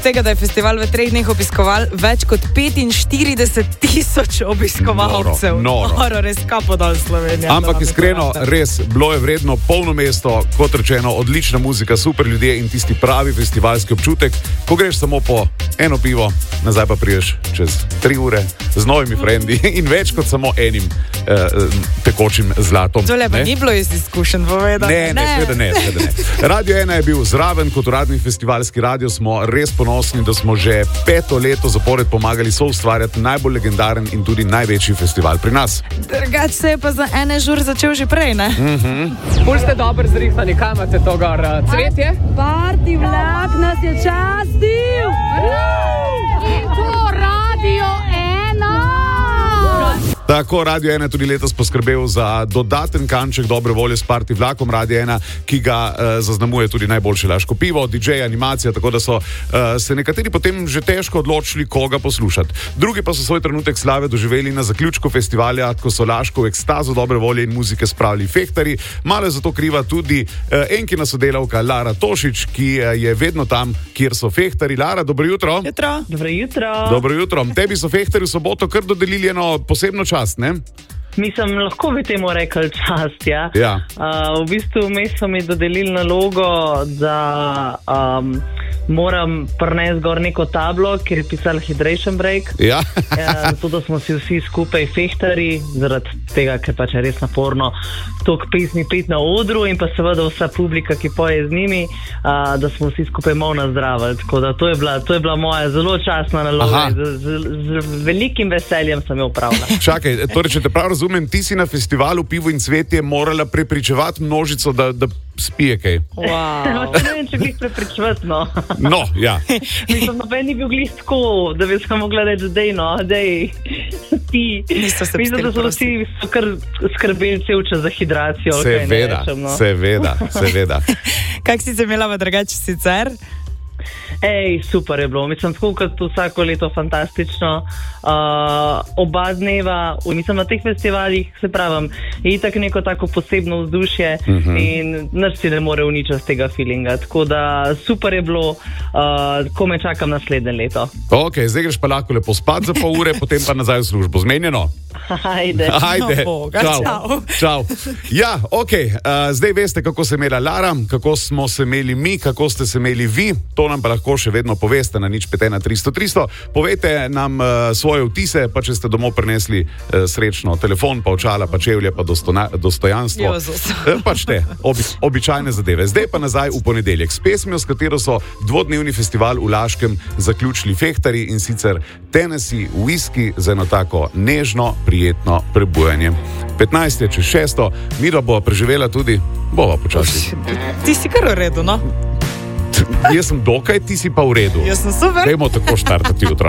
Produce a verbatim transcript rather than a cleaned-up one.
tega, da je festival v treh dneh obiskoval več kot petinštirideset tisoč obiskovalcev. Noro, noro. Noro, res kapo dal Slovenija. Ampak iskreno, res, bilo je vredno, polno mesto, kot rečeno, odlična muzika, super ljudje in tisti pravi festivalski občutek, ko greš samo po eno pivo, nazaj pa priješ čez tri ure z novimi frendi in več kot samo enim eh, tekočim zlatom. To lepa ni bilo iz izkušenj povedati. Ne, ne, seveda ne, seveda ne. Radio ena je bil zraven kot uradni festivalski radio, smo res ponosni, da smo že peto leto zapored pomagali soustvarjati najbolj legendaren in tudi največji festival pri nas. Drugač se je pa za ene žur začel že prej, ne? Mm-hmm. Pul ste dobro zrihtani, kam imate to gor? Cvetje? Parti vlak nas je častil! In to Radio ena! Tako, Radio ena je tudi letos poskrbel za dodaten kanček dobre volje s parti vlakom Radio ena, ki ga uh, zaznamuje tudi najboljše laško pivo, D J, animacija, tako da so uh, se nekateri potem že težko odločili, koga poslušati. Drugi pa so svoj trenutek slave doživeli na zaključku festivalja, ko so laško v ekstazo dobre volje in muzike spravili fehtari. Malo je zato kriva tudi uh, enkina sodelavka Lara Tošič, ki uh, je vedno tam, kjer so fehtari. Lara, dobro jutro. Jutro. Dobro jutro. Dobro jutro. Tebi so fehtari v soboto kar dodelili eno posebno čast, ne? Mislim, lahko bi temu rekli čast, ja. Ja. Uh, v bistvu mi so mi dodelili nalogo, da um, moram prinesti gor neko tablo, kjer je pisal Hydration Break. Ja. Ja, zato, da smo si vsi skupaj fehtari, zaradi tega, ker pač je res naporno toliko pesmi pet na odru in pa seveda vsa publika, ki poje z njimi, uh, da smo vsi skupaj malo nazdravili. Tako da to je bila, to je bila moja zelo častna naloga. Z, z, z velikim veseljem sem jo opravila. Čakaj, torej, če te prav razumem, ti si na festivalu Pivo in cvetje morala prepričevati množico, da, da spije kaj. Wow. Ne vem, če bi jih prepričevati, no. No, ja. Mislim, noben ni bil glih tako, da bi se mogla reči, dej, no, dej, ti. Mislim, da so vsi so kar skrbeli cel čas za hidracijo. Seveda, rečem, no. seveda, seveda. Kak si se imela v drugače sicer? Ej, super je bilo. Mislim, tako kot vsako leto fantastično. Uh, oba dneva, mislim, na teh festivalih, se pravim, je itak neko tako posebno vzdušje uh-huh. in nič si ne more uničiti z tega feelinga. Tako da super je bilo, uh, ko me čakam naslednje leto. Ok, zdaj greš pa lahko lepo spat za pol ure, potem pa nazaj v službo. Zmenjeno? Ajde. Ajde. No, boga, čau. čau. Čau. Ja, ok, uh, zdaj veste, kako se je imela Lara, kako smo se imeli mi, kako ste se imeli vi, to nam pa lahko še vedno poveste na nič pet ena tristo tristo. Povejte nam uh, svoje vtise, pa če ste domov prinesli uh, srečno telefon, pa očala, pa čevlje, pa dostona, dostojanstvo. Uh, pač te, obi, običajne zadeve. Zdaj pa nazaj v ponedeljek s pesmijo, s katero so dvodnevni festival v Laškem zaključili fehtari, in sicer Tennessee Whiskey za eno tako nežno, prijetno prebujanje. petnajst je čez šesto, midva bova preživela tudi, bova počasi. Ti si kar v redu, no? Jaz sem dokaj, ti si pa v redu. Jaz sem super. Dajmo tako štartati jutro.